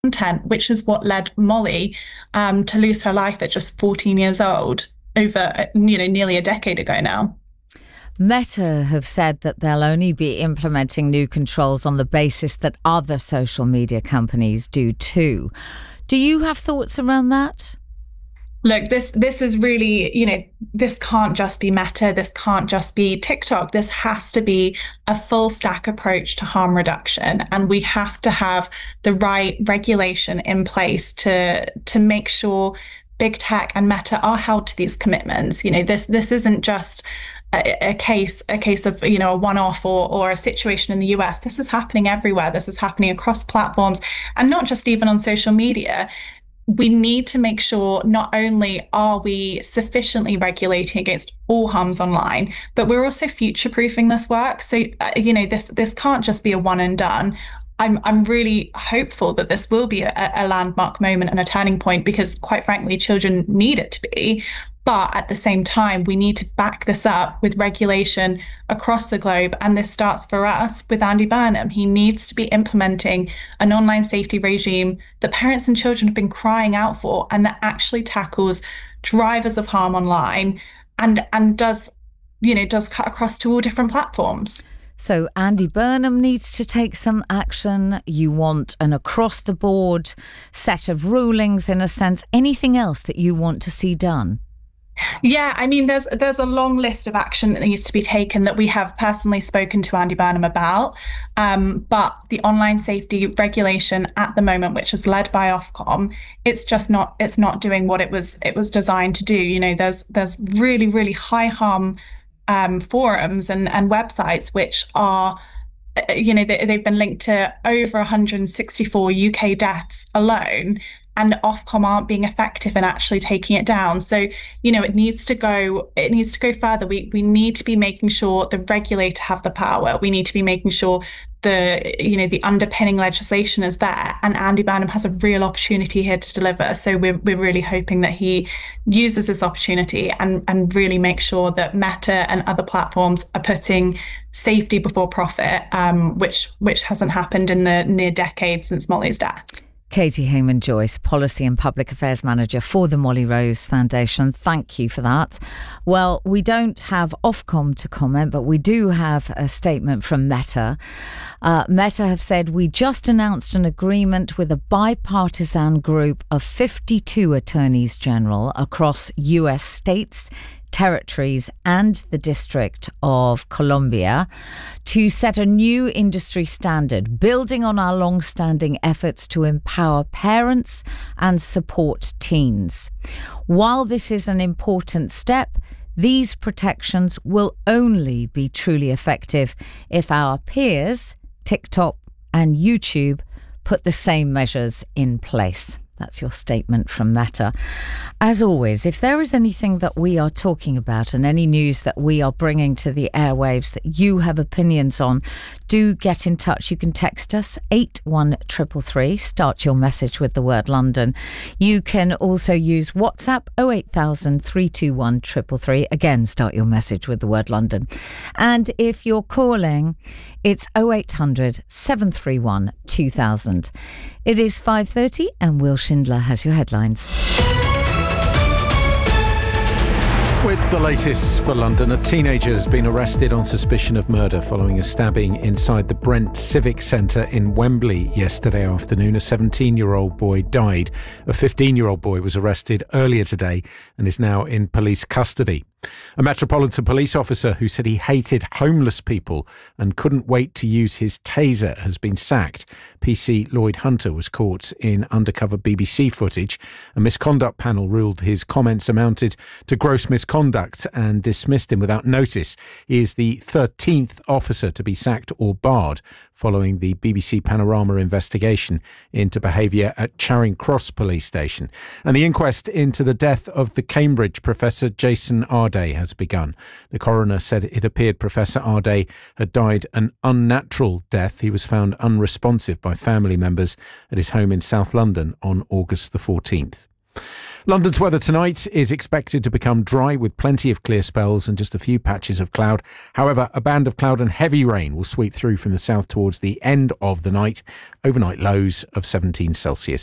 content, which is what led Molly to lose her life at just 14 years old over, nearly a decade ago now. Meta have said that they'll only be implementing new controls on the basis that other social media companies do too. Do you have thoughts around that? Look, this is really, this can't just be Meta. This can't just be TikTok. This has to be a full stack approach to harm reduction. And we have to have the right regulation in place to make sure big tech and Meta are held to these commitments. This isn't just a case of a one-off or a situation in the US. This is happening everywhere. This is happening across platforms, and not just even on social media. We need to make sure not only are we sufficiently regulating against all harms online, but we're also future-proofing this work. So, this can't just be a one and done. I'm really hopeful that this will be a landmark moment and a turning point, because quite frankly, children need it to be. But at the same time, we need to back this up with regulation across the globe. And this starts for us with Andy Burnham. He needs to be implementing an online safety regime that parents and children have been crying out for, and that actually tackles drivers of harm online and does cut across to all different platforms. So Andy Burnham needs to take some action. You want an across-the-board set of rulings, in a sense. Anything else that you want to see done? Yeah, there's a long list of action that needs to be taken that we have personally spoken to Andy Burnham about. But the online safety regulation at the moment, which is led by Ofcom, it's not doing what it was designed to do. There's really, really high harm forums and websites which are, they've been linked to over 164 UK deaths alone, and Ofcom aren't being effective in actually taking it down. So, it needs to go further. We need to be making sure the regulator have the power. We need to be making sure the underpinning legislation is there, and Andy Burnham has a real opportunity here to deliver. So we're really hoping that he uses this opportunity and really makes sure that Meta and other platforms are putting safety before profit, which hasn't happened in the near decade since Molly's death. Katie Hayman-Joyce, Policy and Public Affairs Manager for the Molly Rose Foundation. Thank you for that. Well, we don't have Ofcom to comment, but we do have a statement from Meta. Meta have said, we just announced an agreement with a bipartisan group of 52 attorneys general across US states, territories and the District of Columbia to set a new industry standard, building on our long-standing efforts to empower parents and support teens. While this is an important step, these protections will only be truly effective if our peers, TikTok and YouTube, put the same measures in place. That's your statement from Meta. As always, if there is anything that we are talking about and any news that we are bringing to the airwaves that you have opinions on, do get in touch. You can text us 81333. Start your message with the word London. You can also use WhatsApp 08000 321 333. Again, start your message with the word London. And if you're calling, it's 0800 731 2000. It is 5:30 and Will Schindler has your headlines. With the latest for London, a teenager has been arrested on suspicion of murder following a stabbing inside the Brent Civic Centre in Wembley yesterday afternoon. A 17-year-old boy died. A 15-year-old boy was arrested earlier today and is now in police custody. A Metropolitan Police officer who said he hated homeless people and couldn't wait to use his taser has been sacked. PC Lloyd Hunter was caught in undercover BBC footage. A misconduct panel ruled his comments amounted to gross misconduct and dismissed him without notice. He is the 13th officer to be sacked or barred following the BBC Panorama investigation into behaviour at Charing Cross Police Station. And the inquest into the death of the Cambridge professor Jason Arday has begun. The coroner said it appeared Professor Arday had died an unnatural death. He was found unresponsive by family members at his home in South London on August the 14th. London's weather tonight is expected to become dry with plenty of clear spells and just a few patches of cloud. However, a band of cloud and heavy rain will sweep through from the south towards the end of the night. Overnight lows of 17 Celsius.